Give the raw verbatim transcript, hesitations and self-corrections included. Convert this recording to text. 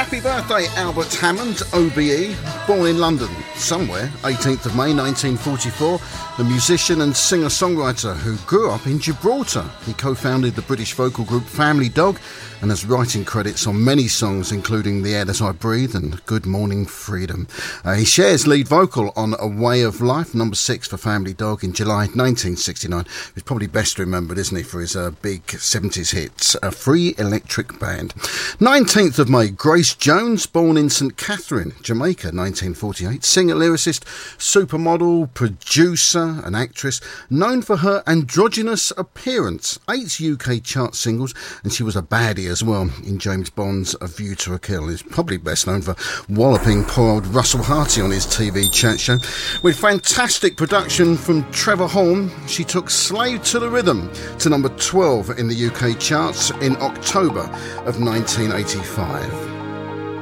Happy birthday, Albert Hammond, O B E, born in London somewhere, eighteenth of May nineteen forty-four, the musician and singer-songwriter who grew up in Gibraltar. He co-founded the British vocal group Family Dog and has writing credits on many songs including The Air That I Breathe and Good Morning Freedom. Uh, he shares lead vocal on A Way of Life, number six for Family Dog in July nineteen sixty-nine. He's probably best remembered, isn't he, for his uh, big seventies hits, A Free Electric Band. nineteenth of May, Grace Jones, born in St Catherine, Jamaica, nineteen forty-eight. Singer, lyricist, supermodel, producer and actress, known for her androgynous appearance. Eight U K chart singles, and she was a baddie as well in James Bond's A View to a Kill. He's probably best known for walloping poor old Russell Harty on his T V chat show. With fantastic production from Trevor Horn, she took Slave to the Rhythm to number twelve in the U K charts in October of nineteen eighty-five.